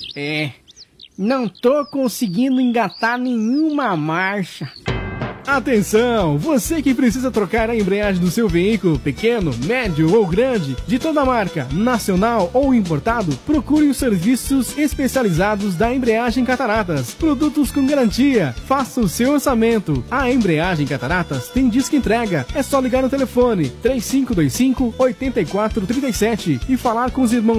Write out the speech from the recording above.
Não tô conseguindo engatar nenhuma marcha. Atenção! Você que precisa trocar a embreagem do seu veículo, pequeno, médio ou grande, de toda marca, nacional ou importado, procure os serviços especializados da Embreagem Cataratas. Produtos com garantia. Faça o seu orçamento. A Embreagem Cataratas tem disco entrega. É só ligar no telefone 3525-8437 e falar com os irmãos